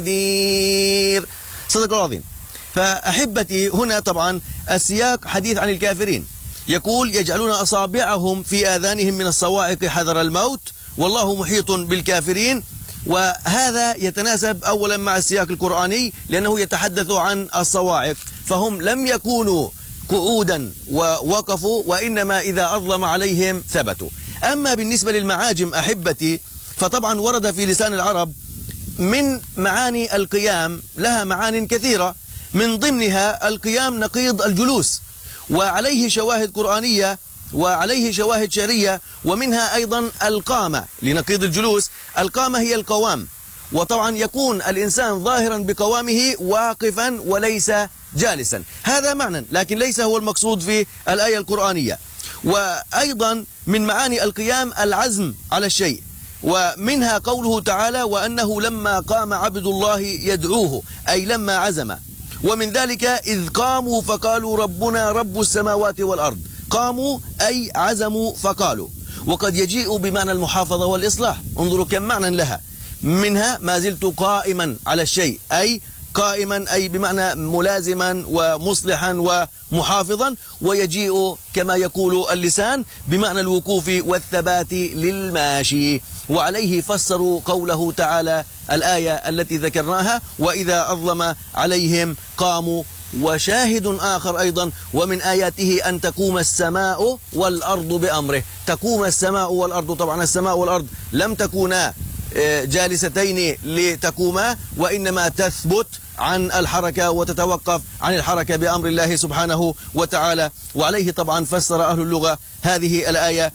صدق الله العظيم. فأحبتي هنا طبعا السياق حديث عن الكافرين، يقول يجعلون أصابعهم في آذانهم من الصواعق حذر الموت والله محيط بالكافرين. وهذا يتناسب أولا مع السياق القرآني لأنه يتحدث عن الصواعق، فهم لم يكونوا قعودا ووقفوا، وإنما إذا أظلم عليهم ثبتوا. أما بالنسبة للمعاجم أحبتي فطبعا ورد في لسان العرب من معاني القيام لها معان كثيرة، من ضمنها القيام نقيض الجلوس، وعليه شواهد قرآنية وعليه شواهد شرعية، ومنها أيضا القامة لنقيض الجلوس. القامة هي القوام، وطبعا يكون الإنسان ظاهرا بقوامه واقفا وليس جالسا، هذا معنى لكن ليس هو المقصود في الآية القرآنية. وأيضا من معاني القيام العزم على الشيء، ومنها قوله تعالى وأنه لما قام عبد الله يدعوه، أي لما عزم. ومن ذلك إذ قاموا فقالوا ربنا رب السماوات والأرض، قاموا أي عزموا فقالوا. وقد يجيء بمعنى المحافظة والإصلاح، انظروا كم معنى لها، منها ما زلت قائما على الشيء، أي قائما أي بمعنى ملازما ومصلحا ومحافظا. ويجيء كما يقول اللسان بمعنى الوقوف والثبات للماشي. وعليه فسروا قوله تعالى الآية التي ذكرناها وإذا أظلم عليهم قاموا. وشاهد آخر أيضا ومن آياته أن تقوم السماء والأرض بأمره. تقوم السماء والأرض، طبعا السماء والأرض لم تكونا جالستين لتقوما، وإنما تثبت عن الحركة وتتوقف عن الحركة بأمر الله سبحانه وتعالى. وعليه طبعا فسر أهل اللغة هذه الآية،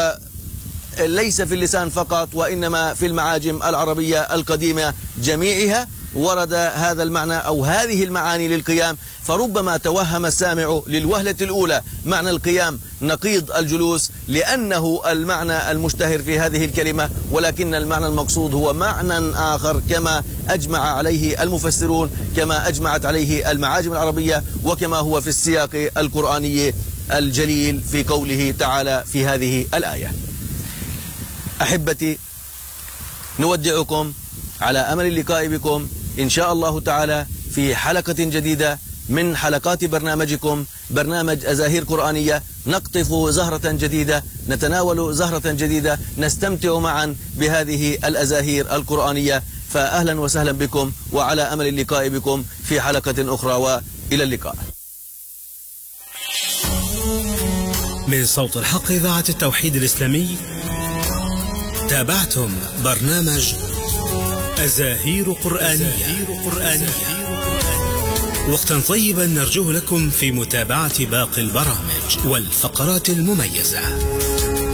وليس في اللسان فقط وإنما في المعاجم العربية القديمة جميعها ورد هذا المعنى أو هذه المعاني للقيام. فربما توهم السامع للوهلة الأولى معنى القيام نقيض الجلوس لأنه المعنى المشتهر في هذه الكلمة، ولكن المعنى المقصود هو معنى آخر كما أجمع عليه المفسرون، كما أجمعت عليه المعاجم العربية، وكما هو في السياق القرآني الجليل في قوله تعالى في هذه الآية. أحبتي نودعكم على أمل اللقاء بكم إن شاء الله تعالى في حلقة جديدة من حلقات برنامجكم برنامج أزاهير قرآنية. نقطف زهرة جديدة، نتناول زهرة جديدة، نستمتع معا بهذه الأزاهير القرآنية. فأهلا وسهلا بكم وعلى أمل اللقاء بكم في حلقة أخرى، وإلى اللقاء. من صوت الحق إذاعة التوحيد الإسلامي تابعتم برنامج أزاهير قرآنية. وقتا طيبا نرجوه لكم في متابعة باقي البرامج والفقرات المميزة.